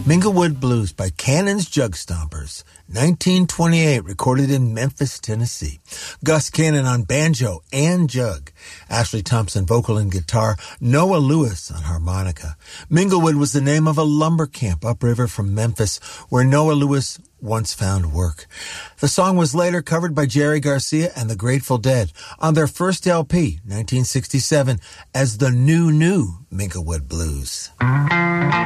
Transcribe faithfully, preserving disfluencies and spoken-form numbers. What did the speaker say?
Minglewood Blues by Cannon's Jug Stompers, nineteen twenty-eight, recorded in Memphis, Tennessee. Gus Cannon on banjo and jug, Ashley Thompson vocal and guitar, Noah Lewis on harmonica. Minglewood was the name of a lumber camp upriver from Memphis where Noah Lewis once found work. The song was later covered by Jerry Garcia and the Grateful Dead on their first L P, nineteen sixty-seven, as the New New Minglewood Blues.